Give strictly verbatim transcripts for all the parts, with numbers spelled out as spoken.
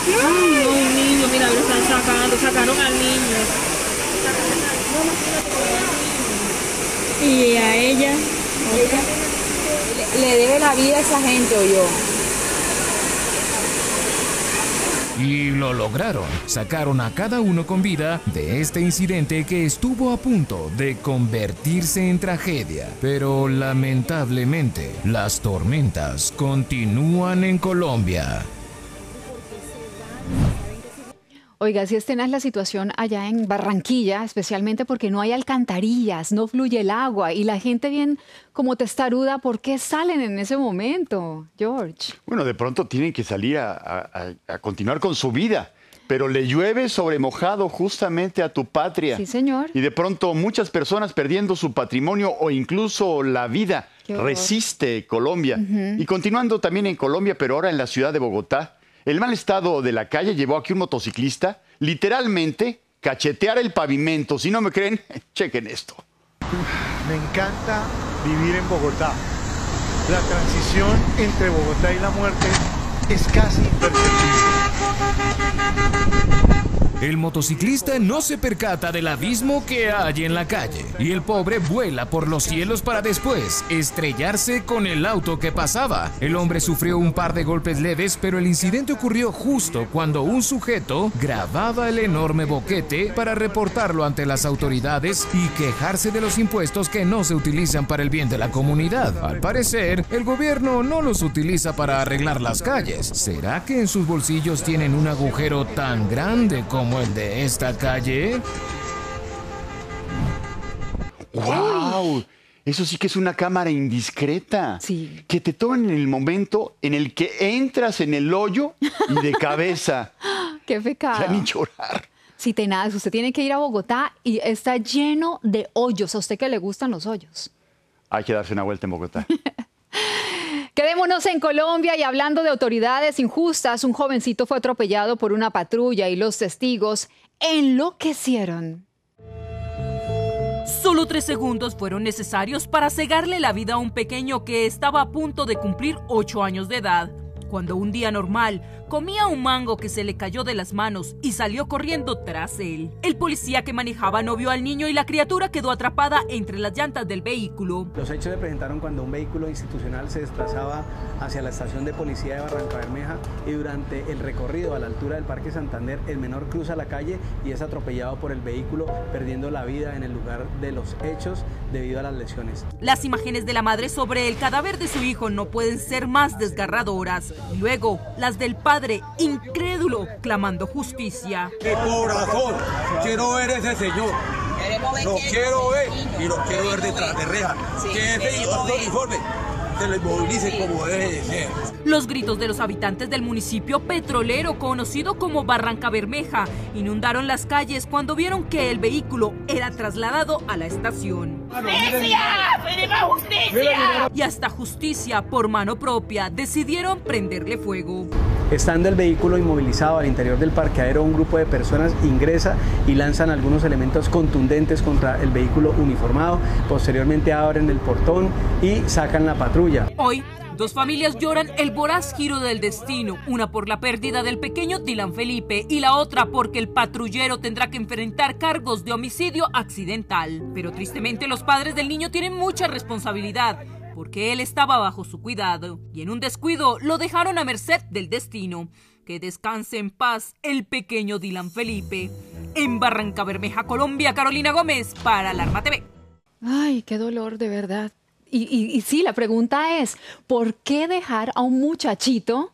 Ay, no, un niño, mira, lo están sacando, sacaron al niño. Y a ella, ella le, le debe la vida a esa gente, o yo. Y lo lograron. Sacaron a cada uno con vida de este incidente que estuvo a punto de convertirse en tragedia. Pero lamentablemente, las tormentas continúan en Colombia. Oiga, si es tenaz la situación allá en Barranquilla, especialmente porque no hay alcantarillas, no fluye el agua y la gente bien como testaruda, ¿por qué salen en ese momento, George? Bueno, de pronto tienen que salir a, a, a continuar con su vida, pero le llueve sobre mojado justamente a tu patria. Sí, señor. Y de pronto muchas personas perdiendo su patrimonio o incluso la vida. Resiste Colombia. Uh-huh. Y continuando también en Colombia, pero ahora en la ciudad de Bogotá, el mal estado de la calle llevó a que un motociclista literalmente cacheteara el pavimento. Si no me creen, chequen esto. Me encanta vivir en Bogotá. La transición entre Bogotá y la muerte es casi imperceptible. El motociclista no se percata del abismo que hay en la calle y el pobre vuela por los cielos para después estrellarse con el auto que pasaba. El hombre sufrió un par de golpes leves, pero el incidente ocurrió justo cuando un sujeto grababa el enorme boquete para reportarlo ante las autoridades y quejarse de los impuestos que no se utilizan para el bien de la comunidad. Al parecer, el gobierno no los utiliza para arreglar las calles. ¿Será que en sus bolsillos tienen un agujero tan grande como el de esta calle? ¡Wow! Eso sí que es una cámara indiscreta. Sí. Que te toman en el momento en el que entras en el hoyo y de cabeza. ¡Qué pecado! Ya ni llorar. Sí, tenaz, usted tiene que ir a Bogotá y está lleno de hoyos. ¿A usted que le gustan los hoyos? Hay que darse una vuelta en Bogotá. Quedémonos en Colombia y hablando de autoridades injustas, un jovencito fue atropellado por una patrulla y los testigos enloquecieron. Solo tres segundos fueron necesarios para cegarle la vida a un pequeño que estaba a punto de cumplir ocho años de edad. Cuando un día normal comía un mango que se le cayó de las manos y salió corriendo tras él. El policía que manejaba no vio al niño y la criatura quedó atrapada entre las llantas del vehículo. Los hechos se presentaron cuando un vehículo institucional se desplazaba hacia la estación de policía de Barrancabermeja y durante el recorrido a la altura del Parque Santander, el menor cruza la calle y es atropellado por el vehículo, perdiendo la vida en el lugar de los hechos debido a las lesiones. Las imágenes de la madre sobre el cadáver de su hijo no pueden ser más desgarradoras. Y luego, las del padre, incrédulo, clamando justicia. ¡Qué corazón! Quiero ver ese señor. Lo quiero ver y lo quiero ver detrás de reja. Que ese uniforme se lo inmovilice como debe de ser. Los gritos de los habitantes del municipio petrolero, conocido como Barrancabermeja, inundaron las calles cuando vieron que el vehículo era trasladado a la estación. ¡Justicia! ¡Pedimos justicia! Y hasta justicia, por mano propia, decidieron prenderle fuego. Estando el vehículo inmovilizado al interior del parqueadero, un grupo de personas ingresa y lanzan algunos elementos contundentes contra el vehículo uniformado. Posteriormente abren el portón y sacan la patrulla. Hoy, dos familias lloran el voraz giro del destino, una por la pérdida del pequeño Dylan Felipe y la otra porque el patrullero tendrá que enfrentar cargos de homicidio accidental. Pero tristemente los padres del niño tienen mucha responsabilidad, porque él estaba bajo su cuidado y en un descuido lo dejaron a merced del destino. Que descanse en paz el pequeño Dylan Felipe. En Barrancabermeja, Colombia, Carolina Gómez para Alarma T V. Ay, qué dolor, de verdad. Y, y, y sí, la pregunta es, ¿por qué dejar a un muchachito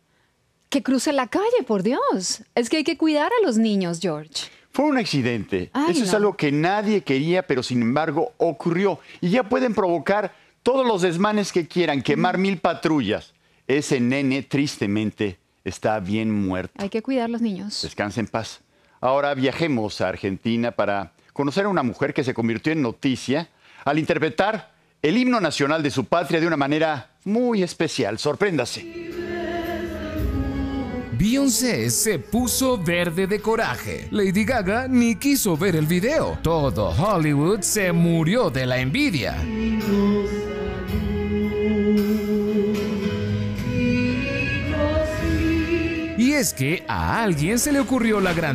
que cruce la calle, por Dios? Es que hay que cuidar a los niños, George. Fue un accidente. Ay, Eso no. es algo que nadie quería, pero sin embargo ocurrió. Y ya pueden provocar todos los desmanes que quieran, quemar mil patrullas. Ese nene, tristemente, está bien muerto. Hay que cuidar a los niños. Descanse en paz. Ahora viajemos a Argentina para conocer a una mujer que se convirtió en noticia al interpretar el himno nacional de su patria de una manera muy especial. Sorpréndase. Beyoncé se puso verde de coraje. Lady Gaga ni quiso ver el video. Todo Hollywood se murió de la envidia. Y Y es que a alguien se le ocurrió la gran